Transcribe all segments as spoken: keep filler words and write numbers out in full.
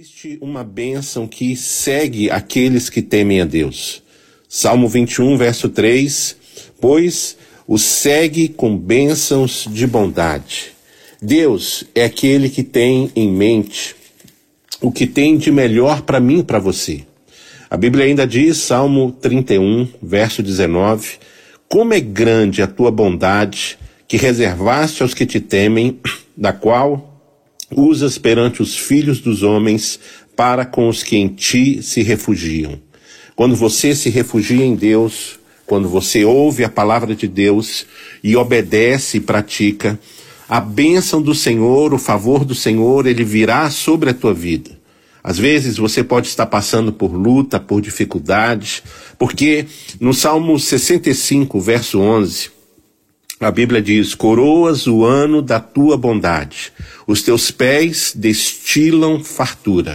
Existe uma bênção que segue aqueles que temem a Deus. Salmo vinte e um, verso três, pois o segue com bênçãos de bondade. Deus é aquele que tem em mente o que tem de melhor para mim e para você. A Bíblia ainda diz, Salmo trinta e um, verso dezenove, como é grande a tua bondade que reservaste aos que te temem, da qual usas perante os filhos dos homens para com os que em ti se refugiam. Quando você se refugia em Deus, quando você ouve a palavra de Deus e obedece e pratica, a bênção do Senhor, o favor do Senhor, ele virá sobre a tua vida. Às vezes você pode estar passando por luta, por dificuldade, porque no Salmo sessenta e cinco, verso onze, a Bíblia diz, coroas o ano da tua bondade, os teus pés destilam fartura.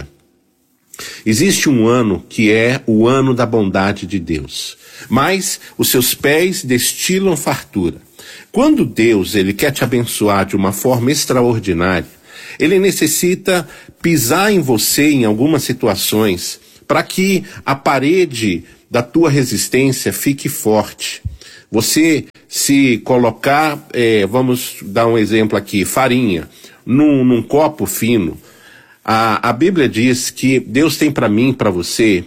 Existe um ano que é o ano da bondade de Deus, mas os seus pés destilam fartura. Quando Deus ele quer te abençoar de uma forma extraordinária, ele necessita pisar em você em algumas situações para que a parede da tua resistência fique forte. Você se colocar, é, vamos dar um exemplo aqui, farinha, num, num copo fino, a, a Bíblia diz que Deus tem para mim, para você,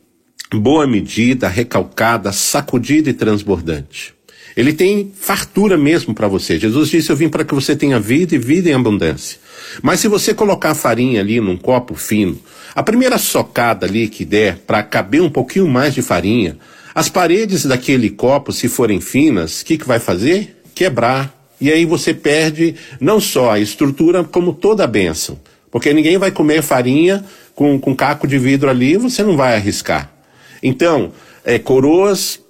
boa medida, recalcada, sacudida e transbordante. Ele tem fartura mesmo para você. Jesus disse, eu vim para que você tenha vida e vida em abundância. Mas se você colocar a farinha ali num copo fino, a primeira socada ali que der para caber um pouquinho mais de farinha, as paredes daquele copo, se forem finas, o que, que vai fazer? Quebrar. E aí você perde não só a estrutura, como toda a bênção. Porque ninguém vai comer farinha com, com caco de vidro ali, você não vai arriscar. Então, é, coroas,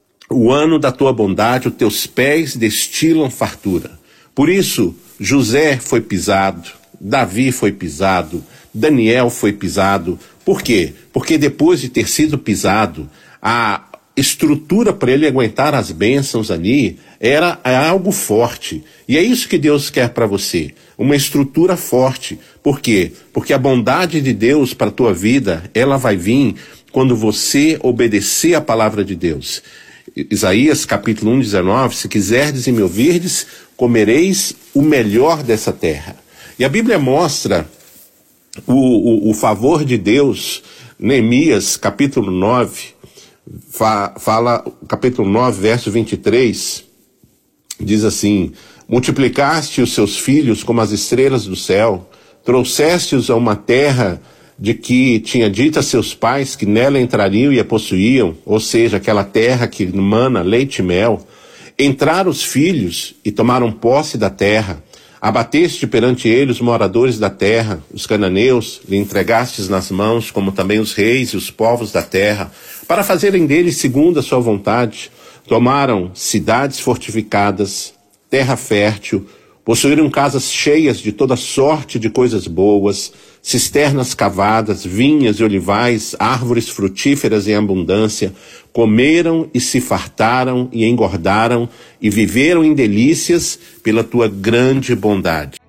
o ano da tua bondade, os teus pés destilam fartura. Por isso, José foi pisado, Davi foi pisado, Daniel foi pisado. Por quê? Porque depois de ter sido pisado, a estrutura para ele aguentar as bênçãos ali era algo forte. E é isso que Deus quer para você, uma estrutura forte. Por quê? Porque a bondade de Deus para a tua vida, ela vai vir quando você obedecer a palavra de Deus. Isaías capítulo um, dezenove, se quiserdes e me ouvirdes, comereis o melhor dessa terra. E a Bíblia mostra o, o, o favor de Deus, Neemias capítulo nove, fa, fala, capítulo nove, verso vinte e três, diz assim, multiplicaste os seus filhos como as estrelas do céu, trouxeste-os a uma terra de que tinha dito a seus pais que nela entrariam e a possuíam, ou seja, aquela terra que mana leite e mel. Entraram os filhos e tomaram posse da terra. Abateste perante eles os moradores da terra, os cananeus, lhe entregastes nas mãos, como também os reis e os povos da terra, para fazerem deles segundo a sua vontade. Tomaram cidades fortificadas, terra fértil, possuíram casas cheias de toda sorte de coisas boas, cisternas cavadas, vinhas e olivais, árvores frutíferas em abundância, comeram e se fartaram e engordaram e viveram em delícias pela tua grande bondade.